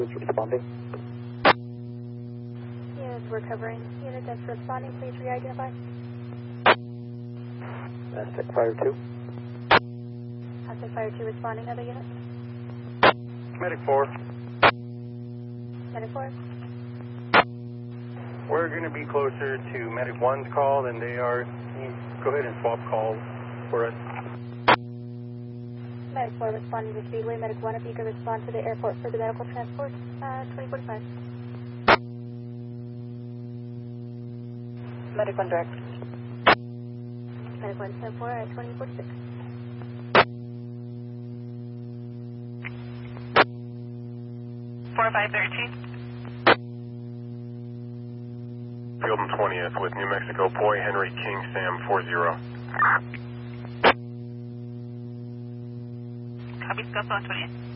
Who's responding? Units recovering. Unit that's responding, please re-identify. Aztec Fire 2. Aztec Fire 2 responding. Other units? Medic 4. Medic 4. We're going to be closer to Medic 1's call than they are. Can you go ahead and swap calls for us? Medic 4 responding to Speedway. Medic 1, if you could respond to the airport for the medical transport, 2045. Medic 1 direct. Medic 1, 10-4 at 2046. Field and 20th with New Mexico Boy Henry King Sam 40. Copy, Scout on 20th.